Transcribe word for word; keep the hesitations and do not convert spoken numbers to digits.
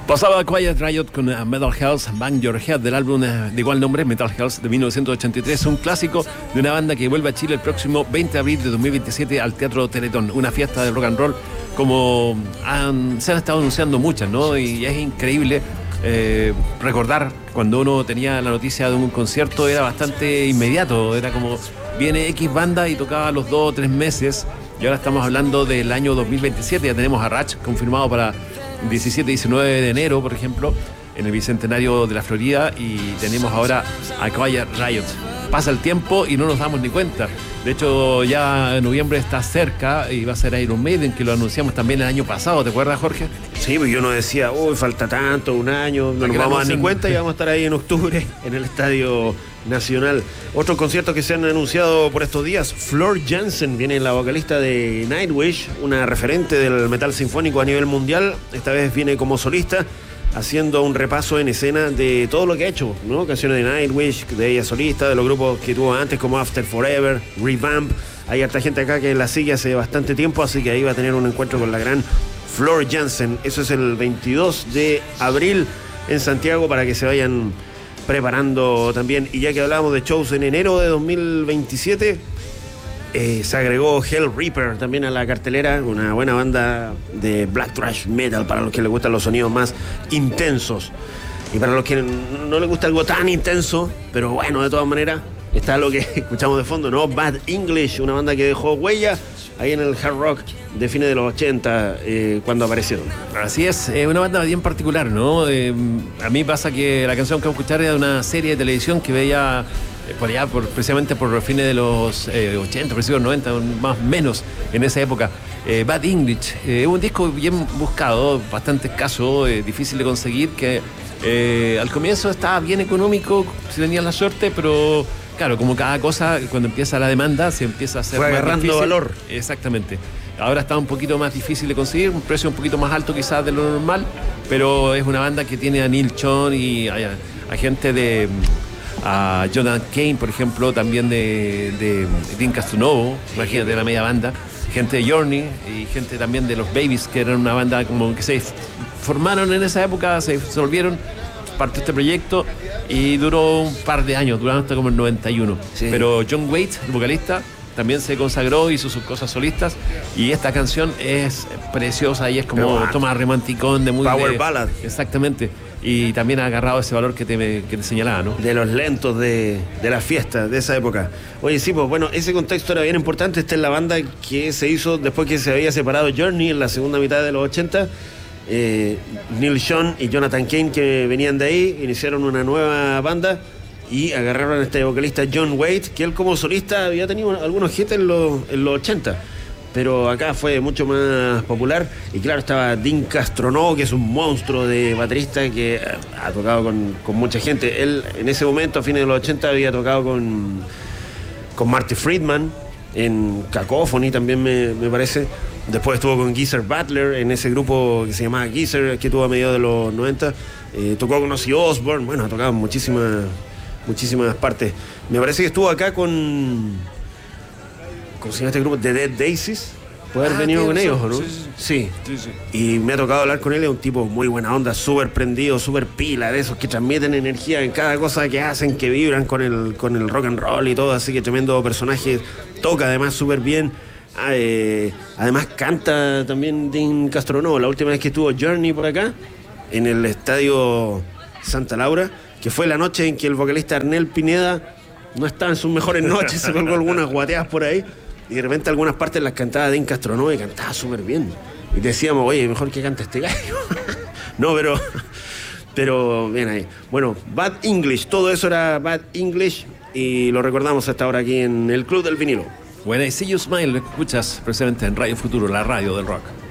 Pasaba Quiet Riot con uh, Metal Health, Bang Your Head, del álbum uh, de igual nombre, Metal Health, de mil novecientos ochenta y tres, un clásico de una banda que vuelve a Chile el próximo veinte de abril de dos mil veintisiete al Teatro Teletón, una fiesta de rock and roll como han, se han estado anunciando muchas, ¿no? Y es increíble eh, recordar cuando uno tenía la noticia de un concierto, era bastante inmediato, era como viene X banda y tocaba los dos o tres meses, y ahora estamos hablando del año dos mil veintisiete, ya tenemos a Ratch confirmado para diecisiete y diecinueve de enero, por ejemplo, en el Bicentenario de la Florida, y tenemos ahora a Quiet Riot. Pasa el tiempo y no nos damos ni cuenta. De hecho, ya noviembre está cerca y va a ser Iron Maiden, que lo anunciamos también el año pasado, ¿te acuerdas, Jorge? Sí, pues yo no decía, uy, falta tanto, un año, no nos vamos a dar ni cuenta y vamos a estar ahí en octubre en el Estadio Nacional. Otros conciertos que se han anunciado por estos días: Floor Jansen, viene la vocalista de Nightwish, una referente del metal sinfónico a nivel mundial. Esta vez viene como solista, haciendo un repaso en escena de todo lo que ha hecho, ¿no? Canciones de Nightwish, de ella solista, de los grupos que tuvo antes como After Forever, Revamp. Hay harta gente acá que la sigue hace bastante tiempo, así que ahí va a tener un encuentro con la gran Floor Jansen. Eso es el veintidós de abril en Santiago, para que se vayan preparando también. Y ya que hablábamos de shows en enero de dos mil veintisiete, eh, se agregó Hell Reaper también a la cartelera, una buena banda de black thrash metal para los que les gustan los sonidos más intensos, y para los que no les gusta algo tan intenso, pero bueno, de todas maneras está lo que escuchamos de fondo, ¿no? Bad English, una banda que dejó huella ahí en el hard rock de fines de los ochenta, eh, cuando apareció. Así es, eh, una banda bien particular, ¿no? Eh, a mí pasa que la canción que vamos a escuchar era de una serie de televisión que veía eh, por allá, por, precisamente por fines de los eh, ochenta, principios de los noventa, más o menos en esa época. Eh, Bad English, es eh, un disco bien buscado, bastante escaso, eh, difícil de conseguir, que eh, al comienzo estaba bien económico, si tenían la suerte, pero claro, como cada cosa, cuando empieza la demanda, se empieza a hacer Fue más agarrando difícil. valor. Exactamente. Ahora está un poquito más difícil de conseguir, un precio un poquito más alto quizás de lo normal, pero es una banda que tiene a Neil Schon y a, a gente de... a Jonathan Cain, por ejemplo, también de, de Dean Castronovo, imagínate, la media banda, gente de Journey y gente también de los Babies, que eran una banda como que se formaron en esa época, se disolvieron, parte de este proyecto, y duró un par de años, duró hasta como el noventa y uno. Sí. Pero John Waite, el vocalista, también se consagró, hizo sus cosas solistas, y esta canción es preciosa y es como Pero, toma romanticón de muy... Power de, ballad. Exactamente. Y también ha agarrado ese valor que te, que te señalaba, ¿no? De los lentos de, de la fiesta de esa época. Oye, sí, pues bueno, ese contexto era bien importante. Esta es la banda que se hizo después que se había separado Journey en la segunda mitad de los ochenta. Eh, Neil Schon y Jonathan Cain, que venían de ahí, iniciaron una nueva banda y agarraron a este vocalista John Waite, que él como solista había tenido algunos hits en los, en los ochenta, pero acá fue mucho más popular. Y claro, estaba Dean Castronovo, que es un monstruo de baterista que ha tocado con, con mucha gente. Él en ese momento, a fines de los ochenta, había tocado con, con Marty Friedman en Cacophony también, me, me parece. Después estuvo con Geezer Butler en ese grupo que se llamaba Geezer, que tuvo a mediados de los noventa. Eh, tocó con Ozzy Osbourne, bueno, ha tocado en muchísimas, muchísimas partes. Me parece que estuvo acá con... ¿Cómo se llama este grupo? The Dead Daisies. ¿Puede haber ah, venido con ellos o no? Sí sí. Sí. sí, sí. Y me ha tocado hablar con él, es un tipo muy buena onda, súper prendido, súper pila, de esos que transmiten energía en cada cosa que hacen, que vibran con el, con el rock and roll y todo, así que tremendo personaje. Toca además súper bien. Ah, eh, además canta también Dean Castronovo. La última vez que estuvo Journey por acá, en el Estadio Santa Laura, que fue la noche en que el vocalista Arnel Pineda no estaba en sus mejores noches, se colgó algunas guateadas por ahí, y de repente algunas partes las cantaba Dean Castronovo y cantaba súper bien. Y decíamos, oye, mejor que cante este gallo. No, pero pero bien ahí. Bueno, Bad English, todo eso era Bad English, y lo recordamos hasta ahora aquí en el Club del Vinilo. When I See You Smile, lo escuchas precisamente en Radio Futuro, la radio del rock.